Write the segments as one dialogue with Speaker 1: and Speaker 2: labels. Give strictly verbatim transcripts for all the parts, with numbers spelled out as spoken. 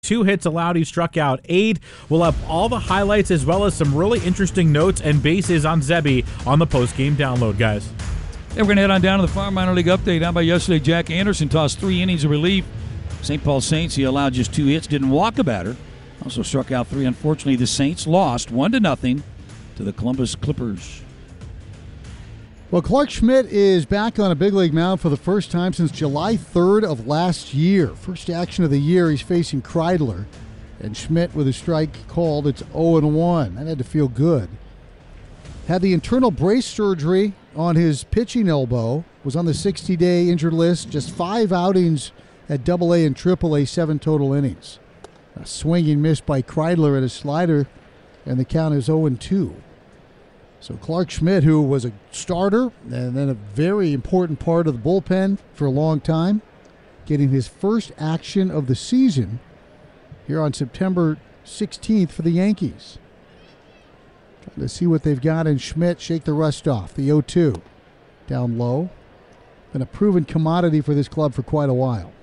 Speaker 1: Two hits allowed. He struck out eight. We'll have all the highlights as well as some really interesting notes and bases on Zebby on the post-game download, guys.
Speaker 2: And we're going to head on down to the Farm Minor League update. How about yesterday? Jack Anderson tossed three innings of relief. Saint Paul Saints, he allowed just two hits, didn't walk a batter. Also struck out three. Unfortunately, the Saints lost one to nothing to the Columbus Clippers.
Speaker 3: Well, Clarke Schmidt is back on a big league mound for the first time since July third of last year. First action of the year, he's facing Kreidler. And Schmidt with a strike called. It's oh and one. That had to feel good. Had the internal brace surgery on his pitching elbow. Was on the sixty-day injured list. Just five outings at double A and triple A, seven total innings. A swinging miss by Kreidler at a slider, and the count is oh and two. So Clarke Schmidt, who was a starter and then a very important part of the bullpen for a long time, getting his first action of the season here on September sixteenth for the Yankees. Trying to see what they've got in Schmidt. Shake the rust off. The oh two. Down low. Been a proven commodity for this club for quite a while.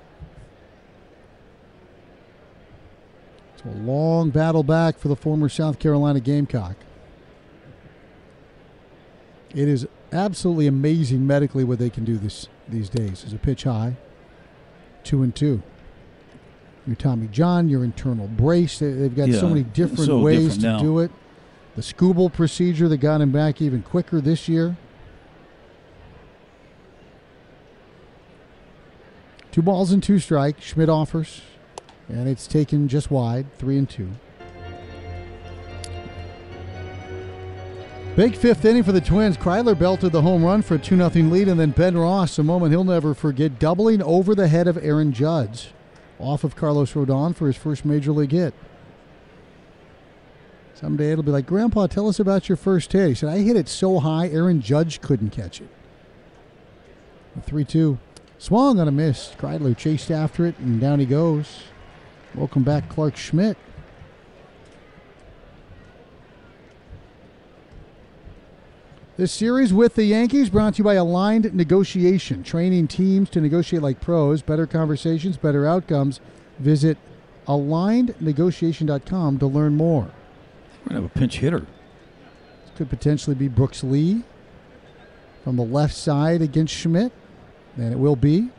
Speaker 3: So a long battle back for the former South Carolina Gamecock. It is absolutely amazing medically what they can do this these days. There's a pitch high, two and two. Your Tommy John, your internal brace. They've got
Speaker 2: yeah,
Speaker 3: so many different
Speaker 2: so
Speaker 3: ways
Speaker 2: different
Speaker 3: to
Speaker 2: now.
Speaker 3: do it. The Scooble procedure that got him back even quicker this year. Two balls and two strikes. Schmidt offers, and it's taken just wide, three and two. Big fifth inning for the Twins. Kreidler belted the home run for a two nothing lead, and then Ben Ross, a moment he'll never forget, doubling over the head of Aaron Judge off of Carlos Rodon for his first major league hit. Someday it'll be like, Grandpa, tell us about your first hit. He said, I hit it so high, Aaron Judge couldn't catch it. three two. Swung on a miss. Kreidler chased after it, and down he goes. Welcome back, Clarke Schmidt. This series with the Yankees brought to you by Aligned Negotiation, training teams to negotiate like pros. Better conversations, better outcomes. Visit aligned negotiation dot com to learn more.
Speaker 2: We're going to have a pinch hitter.
Speaker 3: This could potentially be Brooks Lee from the left side against Schmidt, and it will be.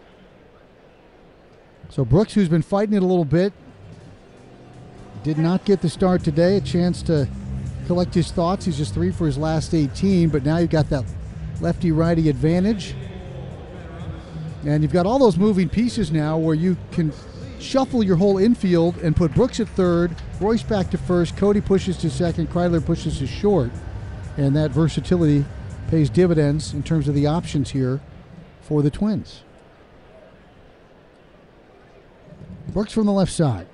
Speaker 3: So Brooks, who's been fighting it a little bit, did not get the start today. A chance to collect his thoughts. He's just three for his last eighteen, but now you've got that lefty-righty advantage. And you've got all those moving pieces now where you can shuffle your whole infield and put Brooks at third, Royce back to first, Cody pushes to second, Kreidler pushes to short. And that versatility pays dividends in terms of the options here for the Twins. Brooks from the left side.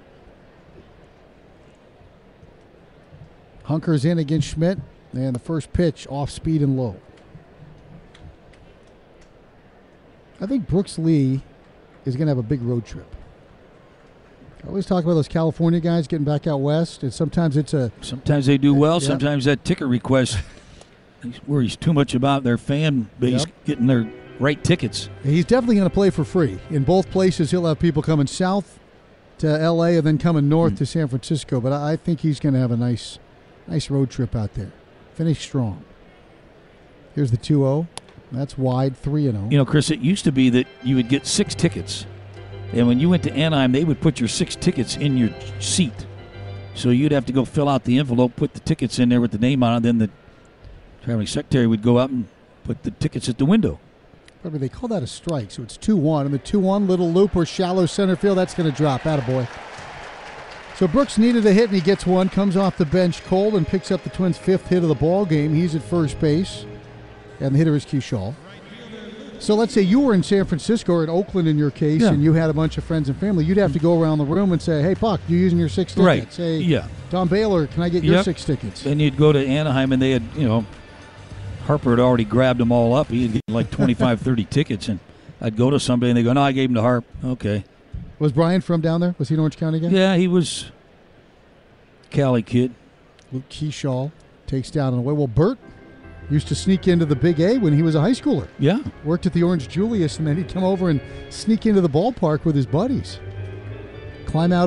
Speaker 3: Hunkers in against Schmidt, and the first pitch off speed and low. I think Brooks Lee is going to have a big road trip. I always talk about those California guys getting back out west, and sometimes it's a...
Speaker 2: Sometimes they do well.
Speaker 3: Yep.
Speaker 2: Sometimes that ticket request worries too much about their fan base
Speaker 3: Yep.
Speaker 2: getting their right tickets.
Speaker 3: He's definitely going to play for free. In both places, he'll have people coming south to L A and then coming north mm. to San Francisco, but I think he's going to have a nice... Nice road trip out there. Finish strong. Here's the two oh. That's wide, three and oh.
Speaker 2: You know, Chris, it used to be that you would get six tickets. And when you went to Anaheim, they would put your six tickets in your seat. So you'd have to go fill out the envelope, put the tickets in there with the name on it. Then the traveling secretary would go out and put the tickets at the window.
Speaker 3: Probably they call that a strike. So it's two one. And the two one, little loop or shallow center field, that's going to drop. Attaboy. So Brooks needed a hit, and he gets one. Comes off the bench cold and picks up the Twins' fifth hit of the ball game. He's at first base, and the hitter is Keyshaw. So let's say you were in San Francisco or in Oakland in your case,
Speaker 2: yeah.
Speaker 3: and you had a bunch of friends and family. You'd have to go around the room and say, hey, Puck, you using your six tickets?
Speaker 2: Right.
Speaker 3: Hey,
Speaker 2: yeah.
Speaker 3: Tom Baylor, can I get your
Speaker 2: yep.
Speaker 3: six tickets?
Speaker 2: Then you'd go to Anaheim, and they had, you know, Harper had already grabbed them all up. He'd get like twenty-five, thirty tickets, and I'd go to somebody, and they go, no, I gave him to Harp. Okay.
Speaker 3: Was Brian from down there? Was he an Orange County guy?
Speaker 2: Yeah, he was Cali kid.
Speaker 3: Luke Keyshaw takes down and away. Well, Bert used to sneak into the Big A when he was a high schooler.
Speaker 2: Yeah.
Speaker 3: Worked at the Orange Julius, and then he'd come over and sneak into the ballpark with his buddies. Climb out